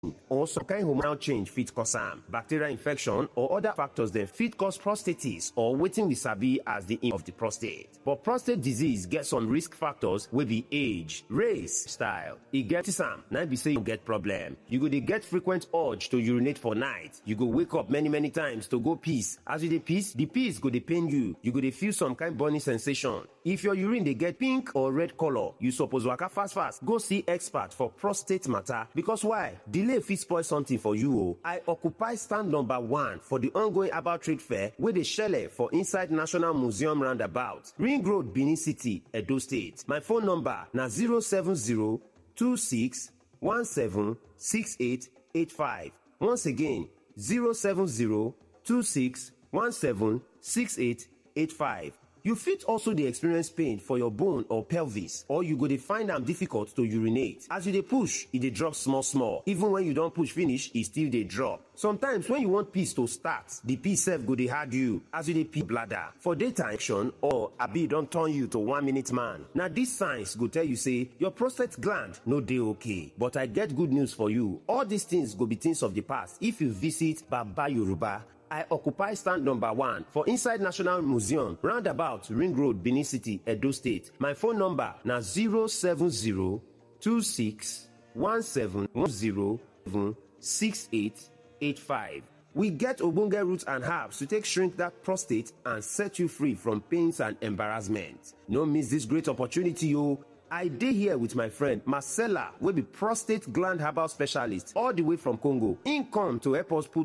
or some kind hormonal change fit cause am. Bacterial infection or other factors dem fit cause prostatitis or wetin we sabi as the of the prostate. But prostate disease get some risk factors wey be age, race, style. E get am, na be say you get problem. You go dey get frequent urge to urinate for night. You go wake up many times to go piss. As you dey piss, the piss go dey pain you. You go dey feel some kind burning sensation. If your urine dey get pink or red color, you suppose waka fast go see expert for prostate matter. Because why? Delay fit spoil something for you o. I occupy stand number 1 for the ongoing herbal trade fair wey dey shele for inside National Museum roundabout, Ring Road, Benin City, Edo State. My phone number na 07026176885. Once again, 07026176885. You fit also dey experience pain for your bone or pelvis, or you go dey find am difficult to urinate. As you dey push, e dey drop small. Even when you don push finish, e still dey drop. Sometimes when you want piss to start, the piss sef go dey hard you as you dey pee bladder. For daytime action or abi don turn you to 1-minute man. Na these signs go tell you say your prostate gland no dey okay. But I get good news for you. All these things go be things of the past if you visit Baba Yoruba. I occupy stand number 1 for inside National Museum, roundabout Ring Road, Benin City, Edo State. My phone number na 0702617106885. We get ogbonge roots and herbs to take shrink that prostate and set you free from pains and embarrassment. No miss this great opportunity, o. I dey here with my friend Marcella, wey be prostate gland herbal specialist all the way from Congo. Im come to help us put